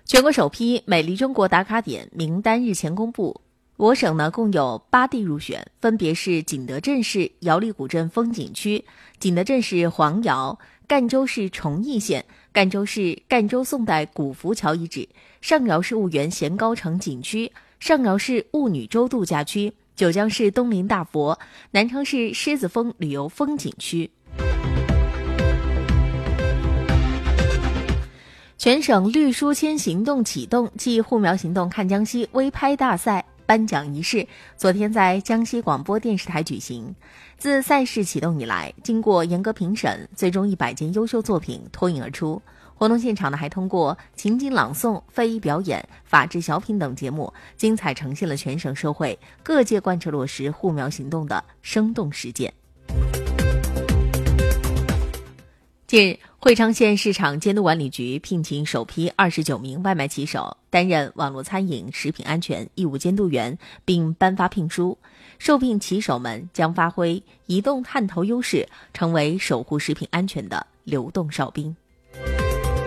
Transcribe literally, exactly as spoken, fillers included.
全国首批美丽中国打卡点名单日前公布，我省呢共有八地入选，分别是景德镇市瑶里古镇风景区、景德镇市黄窑、赣州市崇义县、赣州市赣州宋代古浮桥遗址、上饶市婺源咸高城景区、上饶市雾女洲度假区、九江市东林大佛、南昌市狮子峰旅游风景区。全省绿书签行动启动暨护苗行动看江西微拍大赛颁奖仪式昨天在江西广播电视台举行。自赛事启动以来，经过严格评审，最终一百件优秀作品脱颖而出。活动现场呢，还通过情景朗诵、非遗表演、法制小品等节目，精彩呈现了全省社会各界贯彻落实护苗行动的生动实践。近日，会昌县市场监督管理局聘请首批二十九名外卖骑手担任网络餐饮食品安全义务监督员，并颁发聘书。受聘骑手们将发挥移动探头优势，成为守护食品安全的流动哨兵。